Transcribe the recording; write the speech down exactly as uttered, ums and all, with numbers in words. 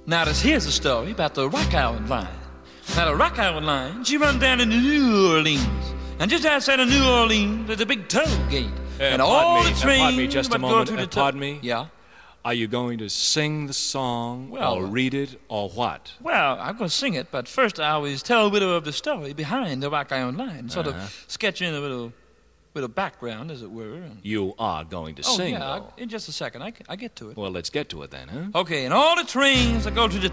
Now, this here's a story about the Rock Island Line. Now, the Rock Island Line, she runs down into New Orleans. And just outside of New Orleans, there's a big toll gate. Uh, and pardon all me, the uh, trains pardon me just a would go moment. through Uh, the toll- pardon me? Yeah? Are you going to sing the song Well, or read it or what? Well, I'm going to sing it, but first I always tell a little of the story behind the Rock Island Line. Sort Uh-huh. of sketch in a little, little background, as it were. And, You are going to oh, sing, yeah, though. I, in just a second. I, I get to it. Well, let's get to it then, huh? Okay, and all the trains that go to the